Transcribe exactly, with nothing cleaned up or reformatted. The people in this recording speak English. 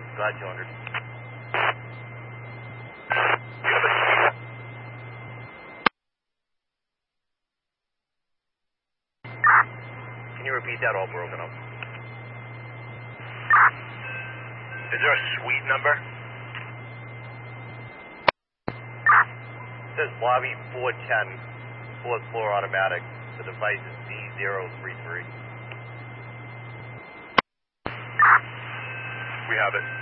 Glad two hundred. Can you repeat that? All broken up. Is there a suite number? It says lobby four ten, fourth floor automatic. The device is D zero three three. We have it.